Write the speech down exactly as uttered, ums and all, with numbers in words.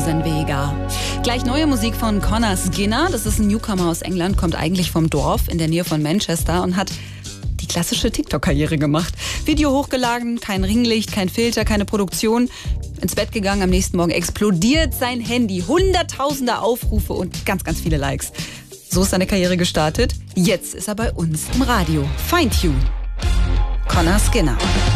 Arsene Vega. Gleich neue Musik von Conor Skinner. Das ist ein Newcomer aus England, kommt eigentlich vom Dorf in der Nähe von Manchester und hat die klassische TikTok-Karriere gemacht. Video hochgeladen, kein Ringlicht, kein Filter, keine Produktion. Ins Bett gegangen, am nächsten Morgen explodiert sein Handy. Hunderttausende Aufrufe und ganz, ganz viele Likes. So ist seine Karriere gestartet. Jetzt ist er bei uns im Radio. Fine Tune. Conor Skinner.